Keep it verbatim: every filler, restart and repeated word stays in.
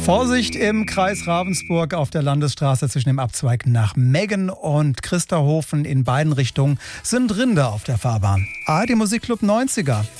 Vorsicht im Kreis Ravensburg auf der Landesstraße zwischen dem Abzweig nach Meggen und Christahofen. In beiden Richtungen sind Rinder auf der Fahrbahn. A R D Musikclub neunziger.